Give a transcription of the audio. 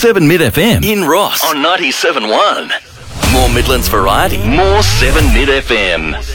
7 Mid FM in Ross on 97.1. More Midlands variety, more 7 Mid FM.